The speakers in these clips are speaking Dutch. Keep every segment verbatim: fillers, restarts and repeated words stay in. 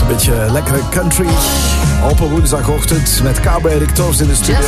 Een beetje lekkere country op een woensdagochtend met Cabo Erik Toos in de studio.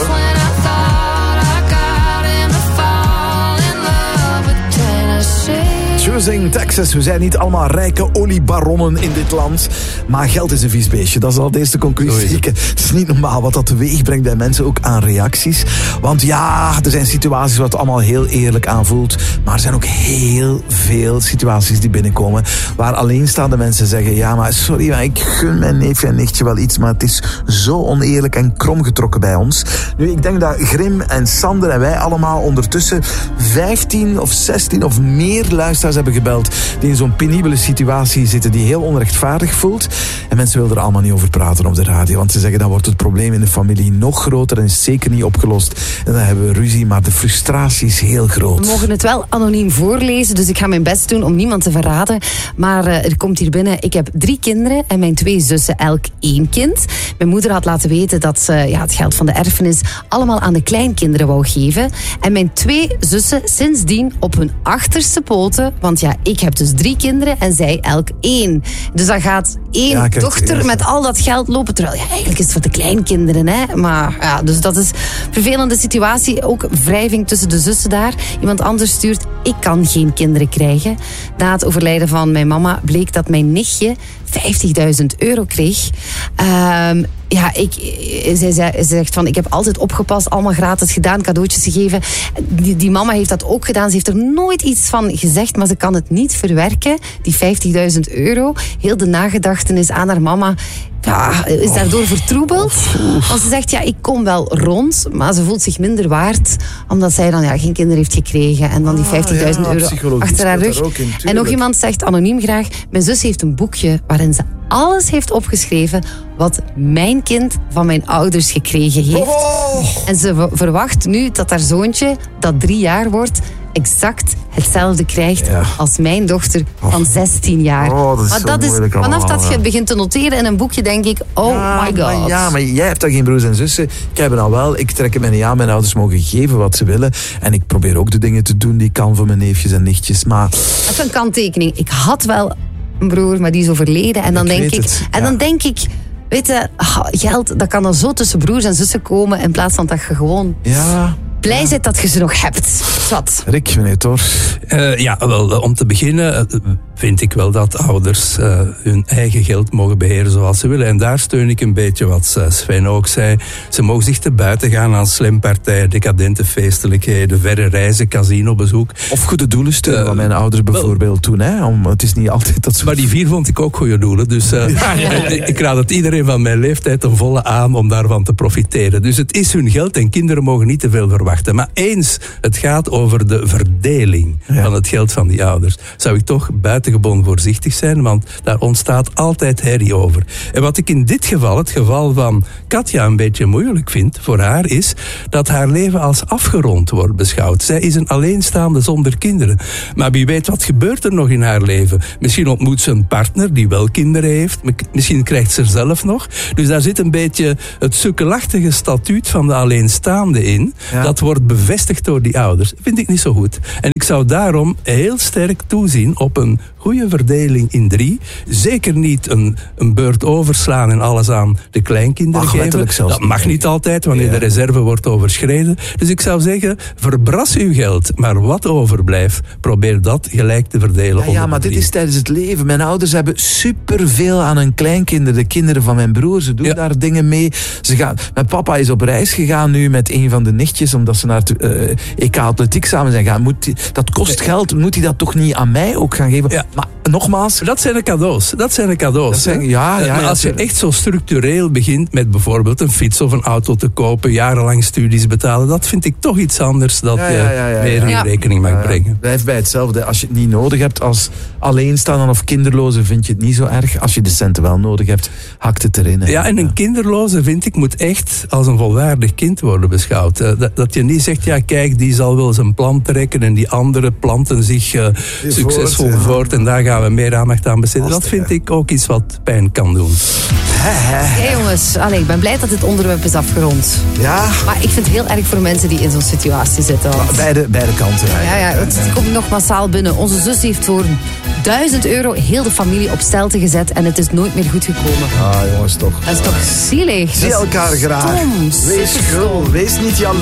Choosing Texas. We zijn niet allemaal rijke oliebaronnen in dit land. Maar geld is een vies beestje. Dat is al de eerste conclusie. Het is niet normaal wat dat teweeg brengt bij mensen, ook aan reacties. Want ja, er zijn situaties waar het allemaal heel eerlijk aanvoelt. Maar er zijn ook heel veel situaties die binnenkomen waar alleenstaande mensen zeggen: ja, maar sorry, maar ik gun mijn neefje en nichtje wel iets, maar het is zo oneerlijk en kromgetrokken bij ons. Nu, ik denk dat Grim en Sander en wij allemaal ondertussen vijftien of zestien of meer luisteraars hebben gebeld die in zo'n penibele situatie zitten die heel onrechtvaardig voelt. En mensen willen er allemaal niet over praten op de radio, want ze zeggen dan wordt het probleem in de familie nog groter en is zeker niet opgelost. En dan hebben we ruzie, maar de frustratie is heel groot. We mogen het wel anoniem voorlezen, dus ik ga mijn best doen om niemand te verraden. Maar uh, er komt hier binnen: ik heb drie kinderen en mijn twee zussen elk één kind. Mijn moeder had laten weten dat ze ja, het geld van de erfenis allemaal aan de kleinkinderen wou geven. En mijn twee zussen sindsdien op hun achterste poten. Want ja, ik heb dus drie kinderen en zij elk één. Dus dan gaat één ja, kijk, dochter ja. met al dat geld lopen. Terwijl ja, eigenlijk is het voor de kleinkinderen. Hè? Maar ja, dus dat is een vervelende situatie. Ook wrijving tussen de zussen daar. Iemand anders stuurt: ik kan geen kinderen krijgen. Na het overlijden van mijn mama bleek dat mijn nichtje vijftigduizend euro kreeg. Um, ja, ik, zij, zij zegt van: ik heb altijd opgepast, allemaal gratis gedaan, cadeautjes gegeven. Die, die mama heeft dat ook gedaan. Ze heeft er nooit iets van gezegd, maar ze kan het niet verwerken, die vijftigduizend euro. Heel de nagedachtenis aan haar mama ja, is daardoor vertroebeld. Want ze zegt: ja, ik kom wel rond, maar ze voelt zich minder waard, omdat zij dan ja, geen kinderen heeft gekregen en dan die vijftigduizend ah, ja, euro achter haar rug. In, en nog iemand zegt anoniem graag: mijn zus heeft een boekje waarin ze alles heeft opgeschreven wat mijn kind van mijn ouders gekregen heeft. Oh. En ze verwacht nu dat haar zoontje, dat drie jaar wordt, exact hetzelfde krijgt ja. als mijn dochter van zestien jaar. Oh, dat is maar dat is, vanaf allemaal, dat je het begint te noteren in een boekje, denk ik: oh ja, my god. Maar ja, maar jij hebt dan geen broers en zussen. Ik heb het al wel. Ik trek het mij niet aan. Mijn ouders mogen geven wat ze willen. En ik probeer ook de dingen te doen die ik kan voor mijn neefjes en nichtjes. Maar even een kanttekening. Ik had wel een broer, maar die is overleden. En dan ik denk ik, het, en ja. dan denk ik, weet je, geld, dat kan dan zo tussen broers en zussen komen, in plaats van dat je gewoon ja. blij bent dat je ze nog hebt. Wat? Rick, meneer Tor. Uh, ja, wel, om te beginnen uh, vind ik wel dat ouders uh, hun eigen geld mogen beheren zoals ze willen. En daar steun ik een beetje wat Sven ook zei. Ze mogen zich te buiten gaan aan slimpartijen, decadente feestelijkheden, verre reizen, casinobezoek. Of goede doelen steunen, uh, wat mijn ouders bijvoorbeeld doen. Hè? Om, het is niet altijd dat soort... Maar die vier vond ik ook goede doelen. Dus uh, ja, ja, ja. ik raad het iedereen van mijn leeftijd ten volle aan om daarvan te profiteren. Dus het is hun geld en kinderen mogen niet te veel verwachten. Maar eens het gaat over de verdeling ja. van het geld van die ouders, zou ik toch buitengewoon voorzichtig zijn, want daar ontstaat altijd herrie over. En wat ik in dit geval, het geval van Katja, een beetje moeilijk vind voor haar, is dat haar leven als afgerond wordt beschouwd. Zij is een alleenstaande zonder kinderen. Maar wie weet, wat gebeurt er nog in haar leven? Misschien ontmoet ze een partner die wel kinderen heeft. Misschien krijgt ze er zelf nog. Dus daar zit een beetje het sukkelachtige statuut van de alleenstaande in. Ja. Dat wordt bevestigd door die ouders. Vind ik niet zo goed. En ik zou daarom heel sterk toezien op een goede verdeling in drie. Zeker niet een, een beurt overslaan en alles aan de kleinkinderen Ach, geven. Dat mag niet altijd, wanneer ja. de reserve wordt overschreden. Dus ik zou zeggen, verbras uw geld. Maar wat overblijft, probeer dat gelijk te verdelen. Ja, ja maar dit is tijdens het leven. Mijn ouders hebben superveel aan hun kleinkinderen. De kinderen van mijn broer, ze doen ja. daar dingen mee. Ze gaan, mijn papa is op reis gegaan nu met een van de nichtjes, omdat ze naar het uh, E K Atletiek samen zijn gaan. Moet die, dat kost geld, moet hij dat toch niet aan mij ook gaan geven? Ja. Maar nogmaals... Dat zijn de cadeaus. Dat zijn de cadeaus. Dat zijn, ja, ja, maar ja, als je echt zo structureel begint met bijvoorbeeld een fiets of een auto te kopen, jarenlang studies betalen, dat vind ik toch iets anders dat ja, ja, ja, ja, je meer in ja. rekening mag ja, ja. brengen. Blijf bij hetzelfde. Als je het niet nodig hebt als alleenstaande of kinderloze, vind je het niet zo erg. Als je de centen wel nodig hebt, hakt het erin. Hè. Ja, en een ja. kinderloze, vind ik, moet echt als een volwaardig kind worden beschouwd. Dat, dat je niet zegt, ja kijk, die zal wel zijn plan trekken en die andere planten zich uh, succesvol voort, ja. voort en daar gaan gaan we meer aandacht aan besteden. Dat vind ik ook iets wat pijn kan doen. Ja, jongens, allee, ik ben blij dat dit onderwerp is afgerond. Ja. Maar ik vind het heel erg voor mensen die in zo'n situatie zitten. Want... Beide, beide kanten. Ja, ja, het die komt nog massaal binnen. Onze zus heeft voor duizend euro heel de familie op stelte gezet en het is nooit meer goed gekomen. Ah, jongens, toch. Dat is toch zielig? Zie elkaar graag. Stom, Wees gul, wees niet jaloers.